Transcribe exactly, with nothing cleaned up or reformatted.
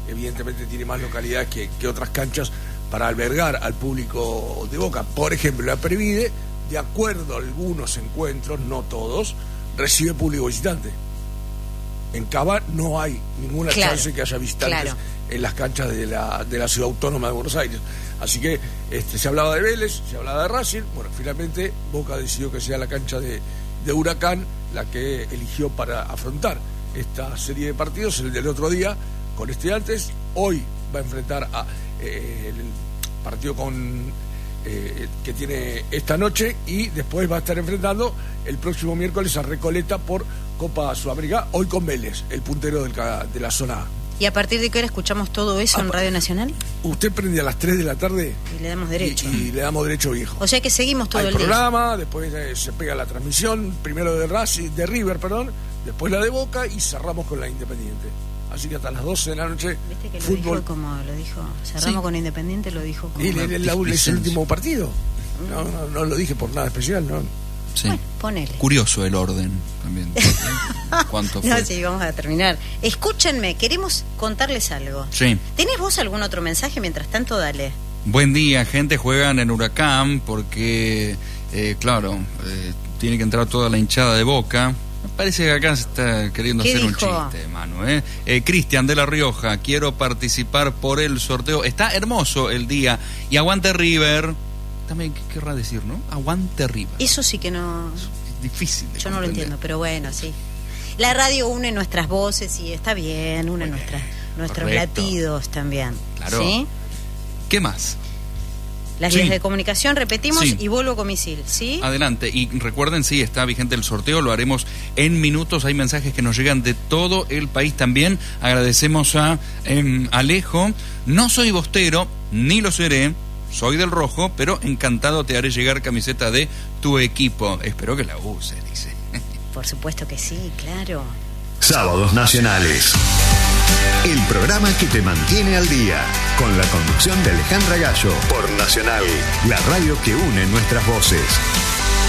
evidentemente tiene más localidades que, que otras canchas para albergar al público de Boca. Por ejemplo, la Previde, de acuerdo a algunos encuentros, no todos, recibe público visitante. En Cava no hay ninguna claro, chance que haya visitantes claro. en las canchas de la, de la Ciudad Autónoma de Buenos Aires. Así que este, se hablaba de Vélez, se hablaba de Racing. Bueno, finalmente Boca decidió que sea la cancha de, de Huracán la que eligió para afrontar esta serie de partidos. El del otro día con Estudiantes, hoy va a enfrentar a, eh, el partido con eh, que tiene esta noche, y después va a estar enfrentando el próximo miércoles a Recoleta por Copa Sudamericana, hoy con Vélez, el puntero del, de la zona A. ¿Y a partir de qué hora escuchamos todo eso ah, en Radio Nacional? Usted prende a las tres de la tarde y le damos derecho. Y, y le damos derecho viejo. O sea que seguimos todo Hay el programa, día. Después eh, se pega la transmisión, primero de Racing, de River, perdón, después la de Boca y cerramos con la Independiente. Así que hasta las doce de la noche. ¿Viste que lo fútbol. dijo como lo dijo? Cerramos sí. con Independiente, lo dijo como. ¿Y el, el, el, es el último partido? No, no, no lo dije por nada especial, ¿no? Sí. Bueno, ponele. Curioso el orden también. ¿Cuánto fue? No, sí, vamos a terminar. Escúchenme, queremos contarles algo. Sí. ¿Tenés vos algún otro mensaje? Mientras tanto, dale. Buen día, gente. Juegan en Huracán porque, eh, claro, eh, tiene que entrar toda la hinchada de Boca. Me parece que acá se está queriendo hacer dijo? un chiste, Manu. ¿eh? eh, Cristian de La Rioja, quiero participar por el sorteo. Está hermoso el día. Y aguante River. También, ¿qué querrá decir, no? Aguante River. Eso sí que no... Es difícil de Yo no comprender. lo entiendo, pero bueno, sí. La radio une nuestras voces y está bien, une bueno, nuestras, nuestros correcto. latidos también. Claro. ¿Sí? ¿Qué más? Las sí. vías de comunicación, repetimos, sí. y vuelvo con misil, ¿sí? Adelante, y recuerden, sí, está vigente el sorteo, lo haremos en minutos, hay mensajes que nos llegan de todo el país también, agradecemos a eh, Alejo, no soy bostero, ni lo seré, soy del rojo, pero encantado te haré llegar camiseta de tu equipo, espero que la uses, dice. Por supuesto que sí, claro. Sábados Nacionales. El programa que te mantiene al día, con la conducción de Alejandra Gallo, por Nacional, la radio que une nuestras voces.